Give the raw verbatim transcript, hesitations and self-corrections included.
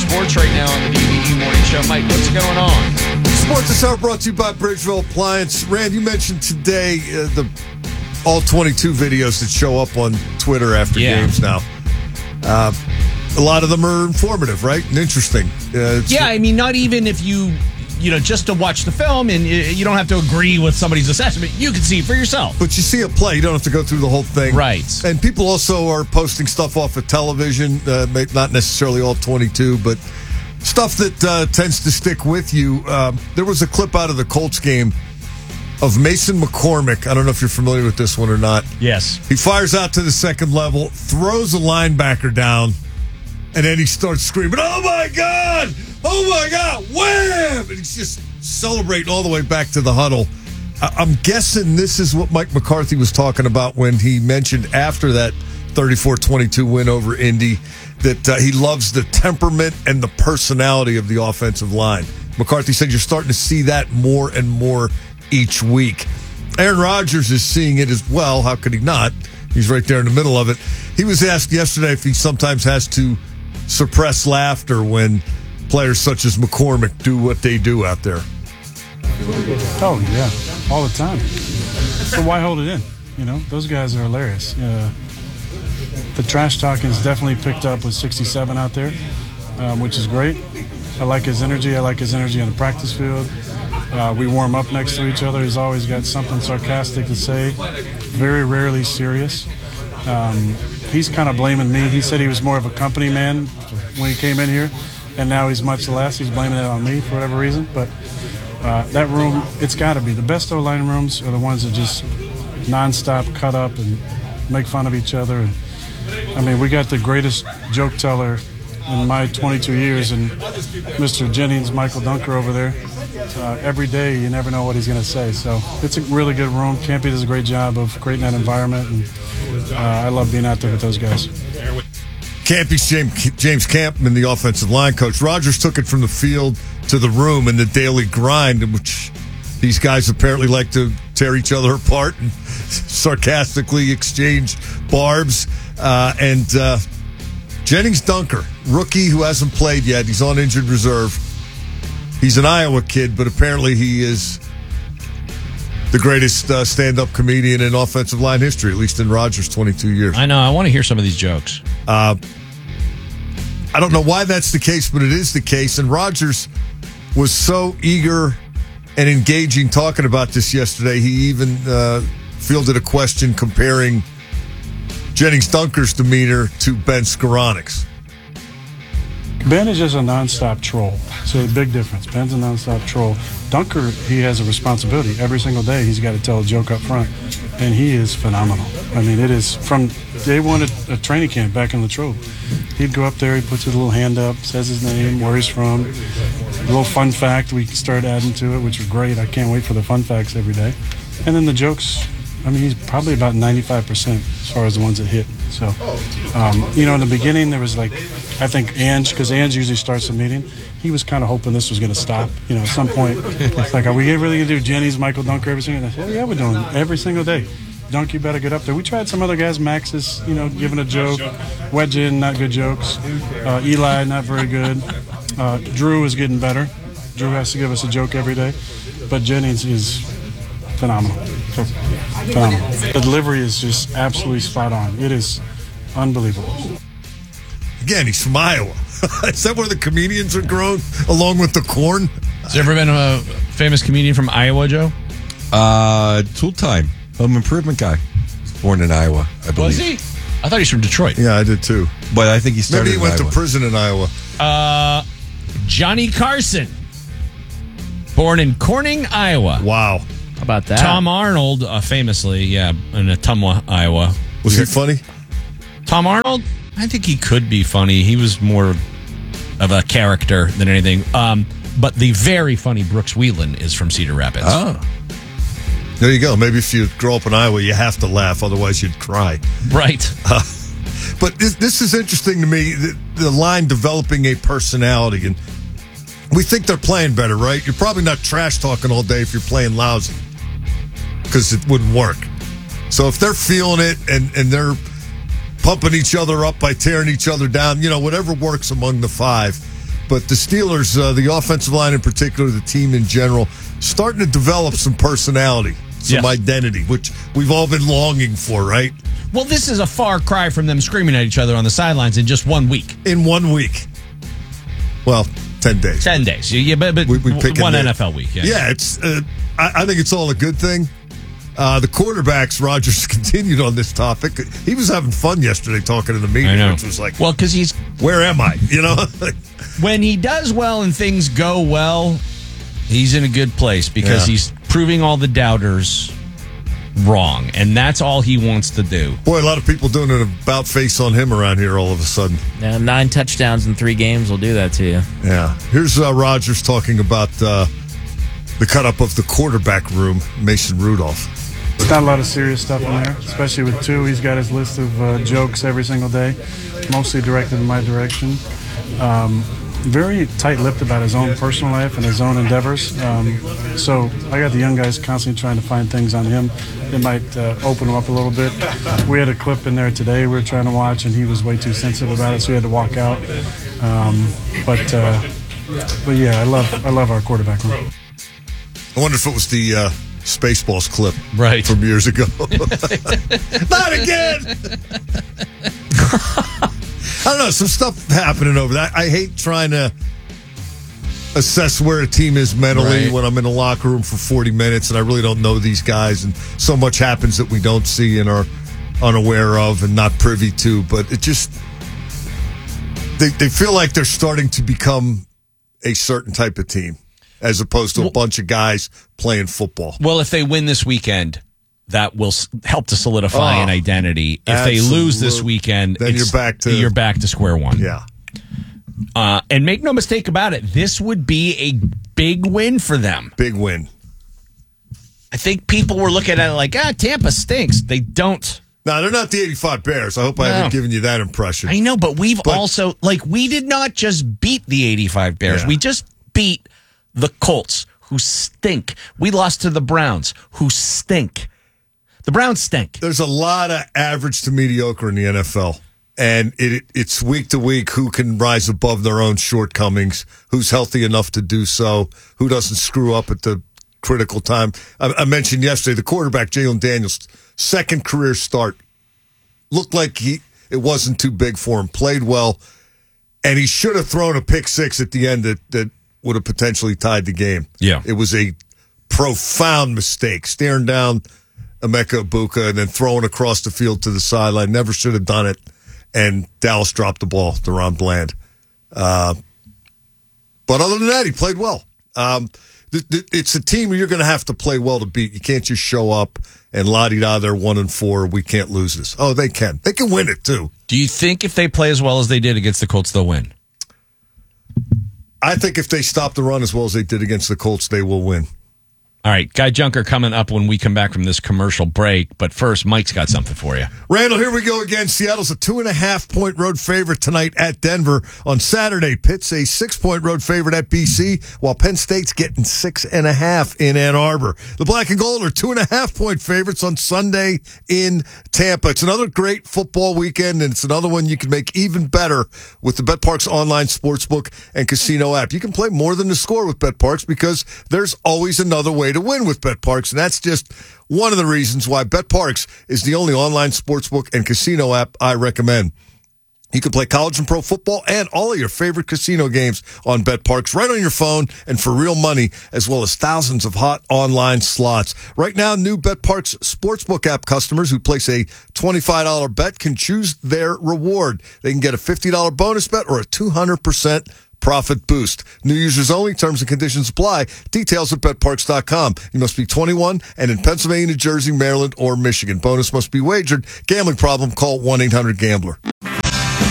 sports right now on the D V E Morning Show. Mike, what's going on? Sports is Hour brought to you by Bridgeville Appliance. Rand, you mentioned today uh, the all twenty-two videos that show up on Twitter after yeah. games now. Uh, a lot of them are informative, right? And interesting. Uh, yeah, I mean, not even if you, you know, just to watch the film and you don't have to agree with somebody's assessment. You can see it for yourself. But you see a play. You don't have to go through the whole thing. Right. And people also are posting stuff off of television, uh, not necessarily all twenty-two, but stuff that uh, tends to stick with you. Uh, there was a clip out of the Colts game of Mason McCormick. I don't know if you're familiar with this one or not. Yes. He fires out to the second level, throws a linebacker down, and then he starts screaming, "Oh, my God! Oh, my God! Wham!" And he's just celebrating all the way back to the huddle. I- I'm guessing this is what Mike McCarthy was talking about when he mentioned after that thirty-four twenty-two win over Indy that uh, he loves the temperament and the personality of the offensive line. McCarthy said you're starting to see that more and more each week. Aaron Rodgers is seeing it as well. How could he not? He's right there in the middle of it. He was asked yesterday if he sometimes has to suppress laughter when players such as McCormick do what they do out there. Oh, yeah, all the time. So why hold it in? You know, those guys are hilarious. Uh, the trash talking is definitely picked up with sixty-seven out there, um, which is great. I like his energy. I like his energy on the practice field. Uh, we warm up next to each other. He's always got something sarcastic to say, very rarely serious. Um, he's kind of blaming me. He said he was more of a company man when he came in here, and now he's much less. He's blaming it on me for whatever reason. But uh, that room, it's got to be. The best O-line rooms are the ones that just nonstop cut up and make fun of each other. And, I mean, we got the greatest joke teller in my twenty-two years, and Mister Jennings, Michael Dunker over there. Uh, every day, you never know what he's going to say. So it's a really good room. Campy does a great job of creating that environment, and uh, I love being out there with those guys. Campy's James, James Campman, the offensive line coach. Rodgers took it from the field to the room in the daily grind, in which these guys apparently like to tear each other apart and sarcastically exchange barbs. Uh, and uh, Jennings Dunker, rookie who hasn't played yet. He's on injured reserve. He's an Iowa kid, but apparently he is the greatest uh, stand-up comedian in offensive line history, at least in Rodgers' twenty-two years. I know. I want to hear some of these jokes. Uh, I don't know why that's the case, but it is the case. And Rodgers was so eager and engaging talking about this yesterday. He even uh, fielded a question comparing Jennings Dunker's demeanor to Ben Skoronek's. Ben is just a nonstop troll. So a big difference. Ben's a nonstop troll. Dunker, he has a responsibility. Every single day he's got to tell a joke up front. And he is phenomenal. I mean, it is from day one at a training camp back in Latrobe. He'd go up there, he puts his little hand up, says his name, where he's from. A little fun fact we started adding to it, which are great. I can't wait for the fun facts every day. And then the jokes, I mean, he's probably about ninety-five percent as far as the ones that hit. So, um, you know, in the beginning, there was like, I think Ange, because Ange usually starts the meeting, he was kind of hoping this was going to stop. You know, at some point, it's like, are we really going to do Jennings, Michael Dunker every single day? Well, yeah, we're doing it every single day. Dunk, you better get up there. We tried some other guys. Max is, you know, giving a joke. Wedge in, not good jokes. Uh, Eli, not very good. Uh, Drew is getting better. Drew has to give us a joke every day. But Jennings is phenomenal. Phenomenal. The delivery is just absolutely spot on. It is unbelievable. Again, he's from Iowa. Is that where the comedians are grown, along with the corn? Has there ever been a famous comedian from Iowa, Joe? Uh, Tool Time, home improvement guy. Born in Iowa, I believe. Was he? I thought he's from Detroit. Yeah, I did too. But I think he started Maybe he in went Iowa. to prison in Iowa. Uh, Johnny Carson, born in Corning, Iowa. Wow. How about that? Tom Arnold, uh, famously, yeah, in Ottumwa, Iowa. Was he funny? Tom Arnold? I think he could be funny. He was more of a character than anything. Um, but the very funny Brooks Wheelan is from Cedar Rapids. Oh. There you go. Maybe if you grow up in Iowa, you have to laugh. Otherwise, you'd cry. Right. Uh, but this, this is interesting to me, the, the line developing a personality. And we think they're playing better, right? You're probably not trash talking all day if you're playing lousy, because it wouldn't work. So if they're feeling it and, and they're pumping each other up by tearing each other down, you know, whatever works among the five. but the Steelers, uh, the offensive line in particular, the team in general, starting to develop some personality, some Yes. identity, which we've all been longing for, right? Well, this is a far cry from them screaming at each other on the sidelines in just one week. In one week. Well, ten days. Ten days. Yeah, but, but We- we pick one a- N F L week. Yeah. Yeah, it's. Uh, I, I think it's all a good thing. Uh, the quarterbacks, Rodgers continued on this topic. He was having fun yesterday talking in the meeting, I know. which was like, Well, because he's where am I? You know? when he does well and things go well, he's in a good place because Yeah. he's proving all the doubters wrong, and that's all he wants to do. Boy, a lot of people doing an about face on him around here all of a sudden. Now, nine touchdowns in three games will do that to you. Yeah. Here's uh, Rodgers talking about uh, the cut up of the quarterback room, Mason Rudolph. It's not a lot of serious stuff in there, especially with two. He's got his list of uh, jokes every single day, mostly directed in my direction. Um, very tight-lipped about his own personal life and his own endeavors. Um, so I got the young guys constantly trying to find things on him that might uh, open him up a little bit. We had a clip in there today we were trying to watch, and he was way too sensitive about it, so we had to walk out. Um, but uh, but yeah, I love I love our quarterback room. I wonder if it was the uh, Spaceballs clip Right. from years ago. Not again! I don't know, some stuff happening over that. I hate trying to assess where a team is mentally Right. when I'm in the locker room for forty minutes and I really don't know these guys, and so much happens that we don't see and are unaware of and not privy to. But it just, they, they feel like they're starting to become a certain type of team as opposed to a bunch of guys playing football. Well, if they win this weekend, that will s- help to solidify Oh, an identity. If they lose this absolute- weekend, then it's- you're back to- you're back to square one. Yeah. Uh, and make no mistake about it, this would be a big win for them. Big win. I think people were looking at it like, ah, Tampa stinks. They don't. No, they're not the eighty-five Bears. I hope I No. haven't given you that impression. I know, but we've But- also, like, we did not just beat the eighty-five Bears. Yeah. We just beat the Colts, who stink. We lost to the Browns, who stink. The Browns stink. There's a lot of average to mediocre in the N F L. And it, it's week to week who can rise above their own shortcomings, who's healthy enough to do so, who doesn't screw up at the critical time. I, I mentioned yesterday the quarterback, Jalen Daniels, second career start. Looked like he it wasn't too big for him, played well, and he should have thrown a pick six at the end that, that would have potentially tied the game. Yeah. It was a profound mistake, staring down Emeka Ibuka and then throwing across the field to the sideline. Never should have done it. And Dallas dropped the ball to Ron Bland. Uh, but other than that, he played well. Um, th- th- it's a team you're going to have to play well to beat. You can't just show up and la-di-da, they're one and four. We can't lose this. Oh, they can. They can win it, too. Do you think if they play as well as they did against the Colts, they'll win? I think if they stop the run as well as they did against the Colts, they will win. All right, Guy Junker coming up when we come back from this commercial break. But first, Mike's got something for you. Randall, here we go again. Seattle's a two and a half point road favorite tonight at Denver. On Saturday, Pitt's a six point road favorite at B C, while Penn State's getting six and a half in Ann Arbor. The Black and Gold are two and a half point favorites on Sunday in Tampa. It's another great football weekend, and it's another one you can make even better with the BetParx online sportsbook and casino app. You can play more than the score with BetParx because there's always another way to win with BetParx, and that's just one of the reasons why BetParx is the only online sportsbook and casino app I recommend. You can play college and pro football and all of your favorite casino games on BetParx right on your phone and for real money, as well as thousands of hot online slots. Right now, new BetParx Sportsbook app customers who place a twenty-five dollars bet can choose their reward. They can get a fifty dollars bonus bet or a two hundred percent profit boost. New users only. Terms and conditions apply. Details at bet parx dot com. You must be twenty-one and in Pennsylvania, New Jersey, Maryland, or Michigan. Bonus must be wagered. Gambling problem? Call one eight hundred gambler.